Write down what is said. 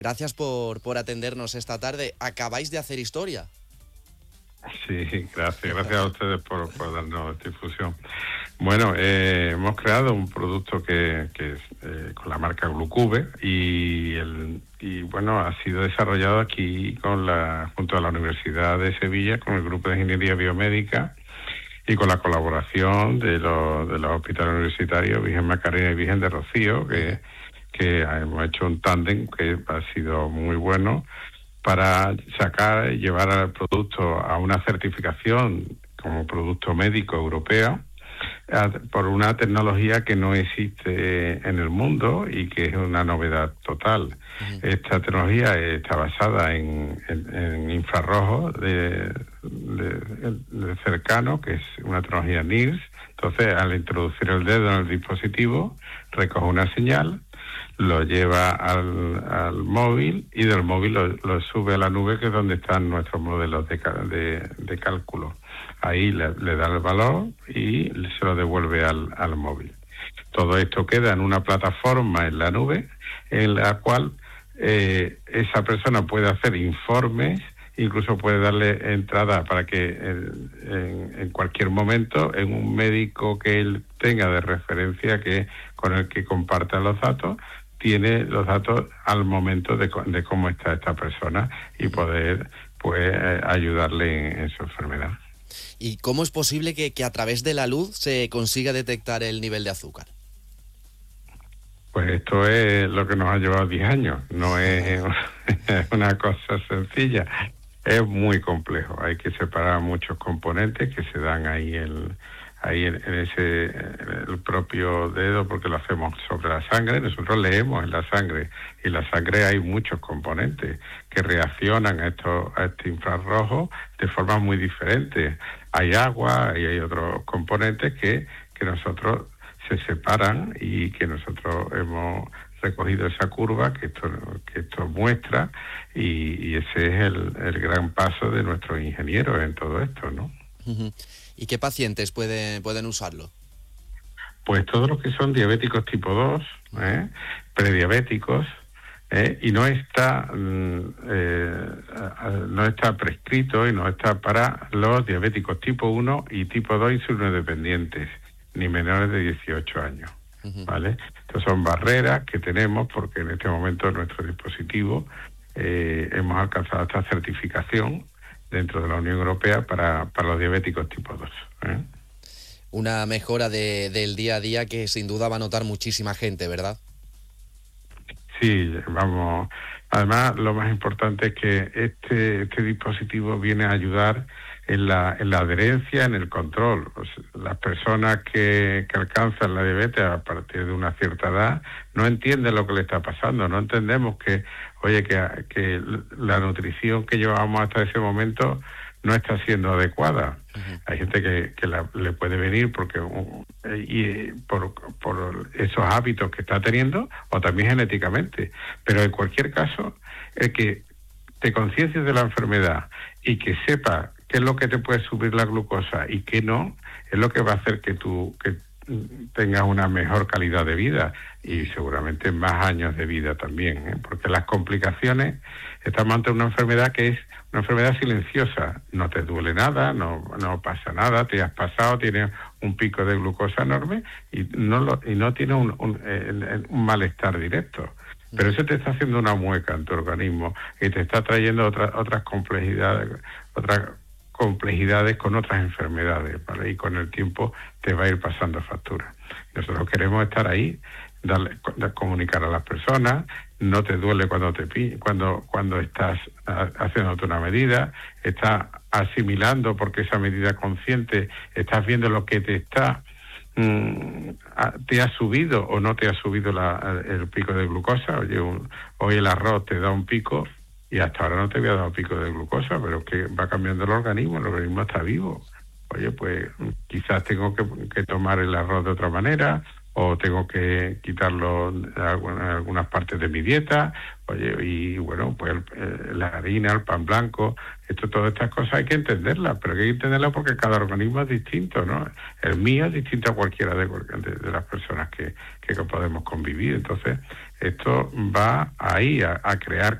Gracias por atendernos esta tarde. Acabáis de hacer historia. Sí, gracias a ustedes por darnos esta difusión. Bueno, hemos creado un producto que es con la marca Glucube y bueno, ha sido desarrollado aquí junto a la Universidad de Sevilla con el Grupo de Ingeniería Biomédica y con la colaboración de los hospitales universitarios Virgen Macarena y Virgen de Rocío, que hemos hecho un tándem que ha sido muy bueno para llevar al producto a una certificación como producto médico europeo por una tecnología que no existe en el mundo y que es una novedad total. Uh-huh. Esta tecnología está basada en infrarrojo de cercano, que es una tecnología NIRS. Entonces, al introducir el dedo en el dispositivo, recoge una señal, lo lleva al móvil y del móvil lo sube a la nube, que es donde están nuestros modelos de cálculo. Ahí le da el valor y se lo devuelve al móvil. Todo esto queda en una plataforma en la nube en la cual esa persona puede hacer informes, incluso puede darle entrada para que en cualquier momento en un médico que él tenga de referencia con el que comparta los datos, tiene los datos al momento de cómo está esta persona y poder ayudarle en su enfermedad. ¿Y cómo es posible que a través de la luz se consiga detectar el nivel de azúcar? Pues esto es lo que nos ha llevado 10 años, no es una cosa sencilla, es muy complejo, hay que separar muchos componentes que se dan ahí en el propio dedo, porque lo hacemos sobre la sangre. Nosotros leemos en la sangre, y en la sangre hay muchos componentes que reaccionan a este infrarrojo de formas muy diferentes. Hay agua y hay otros componentes que nosotros se separan y que nosotros hemos recogido esa curva que esto muestra, y ese es el gran paso de nuestros ingenieros en todo esto, ¿no? Uh-huh. ¿Y qué pacientes pueden usarlo? Pues todos los que son diabéticos tipo 2, prediabéticos, y no está prescrito y no está para los diabéticos tipo 1 y tipo 2 insulinodependientes, ni menores de 18 años, uh-huh. ¿Vale? Estas son barreras que tenemos porque en este momento en nuestro dispositivo hemos alcanzado esta certificación dentro de la Unión Europea para los diabéticos tipo 2. Una mejora del día a día que sin duda va a notar muchísima gente, ¿verdad? Sí, vamos. Además, lo más importante es que este dispositivo viene a ayudar en la adherencia, en el control. Pues, las personas que alcanzan la diabetes a partir de una cierta edad no entienden lo que le está pasando, no entendemos que la nutrición que llevábamos hasta ese momento no está siendo adecuada. Uh-huh. Hay gente que le puede venir por esos hábitos que está teniendo, o también genéticamente. Pero en cualquier caso, el que te conciencies de la enfermedad y que sepa qué es lo que te puede subir la glucosa y qué no, es lo que va a hacer que tengas una mejor calidad de vida y seguramente más años de vida también, porque las complicaciones, estamos ante una enfermedad que es una enfermedad silenciosa, no te duele nada, no pasa nada, te has pasado, tienes un pico de glucosa enorme y no tienes un malestar directo, pero eso te está haciendo una mueca en tu organismo y te está trayendo otras complejidades con otras enfermedades, ¿vale? Y con el tiempo te va a ir pasando factura. Nosotros queremos estar ahí, comunicar a las personas, no te duele cuando estás haciéndote una medida, estás asimilando porque esa medida consciente, estás viendo lo que te ha subido o no te ha subido el pico de glucosa. Oye, hoy el arroz te da un pico y hasta ahora no te había dado pico de glucosa, pero es que va cambiando el organismo está vivo. Oye, pues quizás tengo que tomar el arroz de otra manera, o tengo que quitarlo de algunas partes de mi dieta. Oye, y bueno, pues la harina, el pan blanco, todas estas cosas hay que entenderlas, pero hay que entenderlas porque cada organismo es distinto, ¿no? El mío es distinto a cualquiera de las personas que podemos convivir. Entonces, esto va ahí a crear